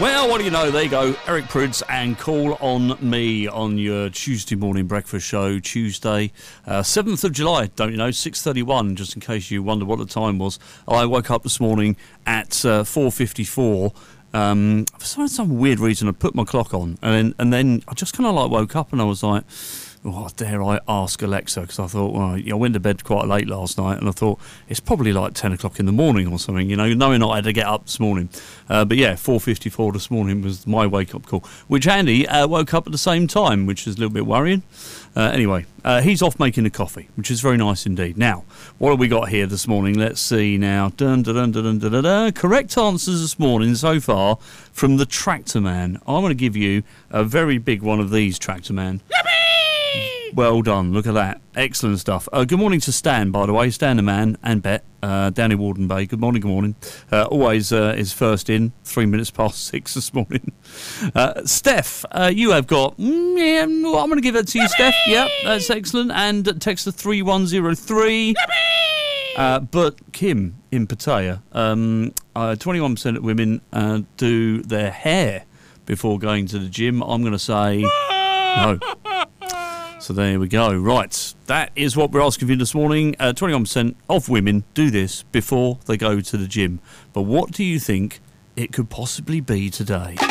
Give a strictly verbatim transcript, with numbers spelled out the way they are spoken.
Well, what do you know? There you go. Eric Prydz and Call on Me on your Tuesday morning breakfast show. Tuesday, uh, seventh of July, don't you know? six thirty-one, just in case you wonder what the time was. I woke up this morning at uh, four fifty-four. Um, for some, some weird reason, I put my clock on. And then, and then I just kind of like woke up and I was like... What dare I ask Alexa? Because I thought, well, I went to bed quite late last night, and I thought it's probably like ten o'clock in the morning or something. You know, knowing I had to get up this morning. Uh, but yeah, four fifty-four this morning was my wake-up call. Which Andy uh, woke up at the same time, which is a little bit worrying. Uh, anyway, uh, he's off making the coffee, which is very nice indeed. Now, what have we got here this morning? Let's see now. Dun, dun, dun, dun, dun, dun, dun. Correct answers this morning so far from the Tractor Man. I want to give you a very big one of these, Tractor Man. Well done. Look at that. Excellent stuff. Uh, good morning to Stan, by the way. Stan the man and Bet uh, down in Warden Bay. Good morning, good morning. Uh, always uh, is first in, three minutes past six this morning. Uh, Steph, uh, you have got... Mm, yeah, I'm going to give it to you, Steph. Yep, that's excellent. And text the three one zero three. Uh, but Kim in Pattaya, um, uh, twenty-one percent of women uh, do their hair before going to the gym. I'm going to say no. So there we go. Right, that is what we're asking you this morning. Uh, twenty-one percent of women do this before they go to the gym. But what do you think it could possibly be today?